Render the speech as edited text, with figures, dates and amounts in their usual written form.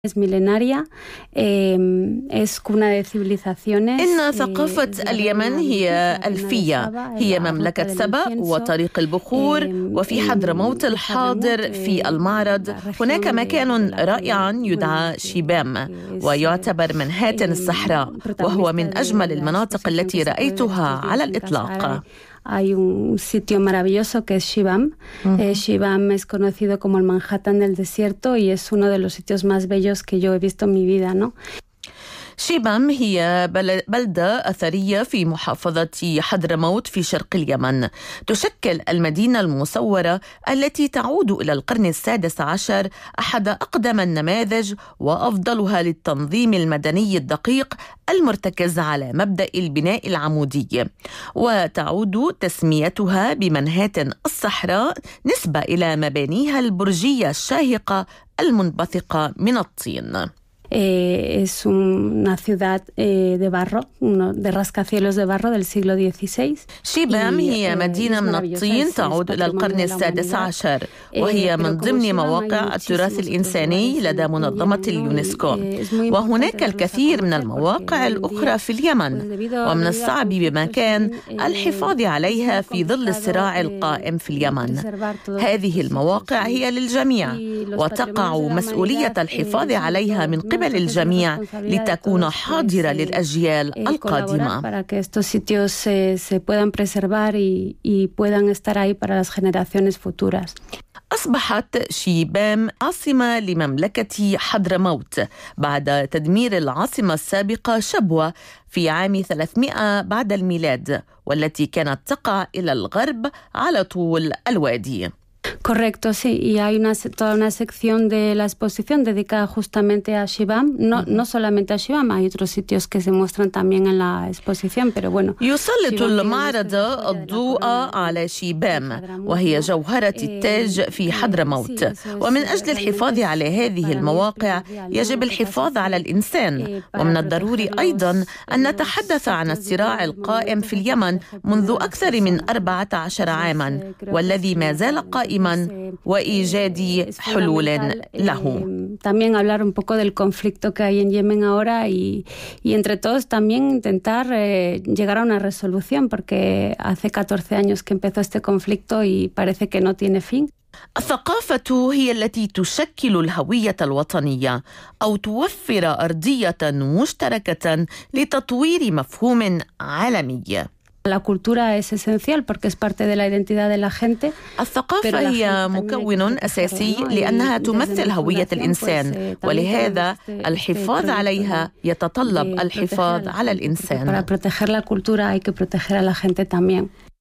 Es milenaria, es cuna de civilizaciones. إن ثقافة اليمن هي ألفية، هي مملكة سبأ وطريق البخور. وفي حضرموت الحاضر في المعرض هناك مكان رائع يدعى شيبام، ويعتبر منهاتن الصحراء، وهو من أجمل المناطق التي رأيتها على الإطلاق. Hay un sitio maravilloso que es Shibam. Shibam es conocido como el Manhattan del desierto y es uno de los sitios más bellos que yo he visto en mi vida, ¿no? شيبام هي بلدة أثرية في محافظة حضرموت في شرق اليمن. تشكل المدينة المصورة التي تعود إلى القرن السادس عشر أحد أقدم النماذج وأفضلها للتنظيم المدني الدقيق المرتكز على مبدأ البناء العمودي، وتعود تسميتها بمنهاتن الصحراء نسبة إلى مبانيها البرجية الشاهقة المنبثقة من الطين. Es una ciudad de barro, de rascacielos de barro del siglo XVI. شيبام هي مدينة من الطين تعود إلى القرن السادس عشر، وهي من ضمن مواقع التراث الإنساني لدى منظمة اليونسكو. وهناك الكثير من المواقع الأخرى في اليمن، ومن الصعب بمكان الحفاظ عليها في ظل الصراع القائم في اليمن. هذه المواقع هي للجميع، وتقع مسؤولية الحفاظ عليها من قبل الجميع لتكون حاضرة للأجيال القادمة. أصبحت شيبام عاصمة لمملكة حضرموت بعد تدمير العاصمة السابقة شبوة في عام 300 بعد الميلاد، والتي كانت تقع إلى الغرب على طول الوادي. Correcto, sí, y hay toda una sección de la exposición dedicada justamente a Shibam, no solamente a Shibam, hay otros sitios que se muestran también en la exposición, pero bueno. يسلط المعرض الضوء على شيبام، وهي جوهرة التاج في حضرموت، ومن أجل الحفاظ على هذه المواقع يجب الحفاظ على الإنسان. ومن الضروري أيضا أن نتحدث عن الصراع القائم في اليمن منذ أكثر من 14 عاما، والذي ما زال قائما وإيجاد حلول له. También hablar un poco del conflicto que hay en Yemen ahora y entre todos también intentar llegar a una resolución, porque hace 14 años que empezó este conflicto y parece que no tiene fin. الثقافة هي التي تشكل الهوية الوطنية أو توفر أرضية مشتركة لتطوير مفهوم عالمي. La cultura es esencial porque es parte de la identidad de la gente. الثقافة هي مكون أساسي لأنها تمثل هوية الإنسان، ولهذا الحفاظ عليها يتطلب الحفاظ على الإنسان. Para proteger la cultura hay que proteger a la gente también.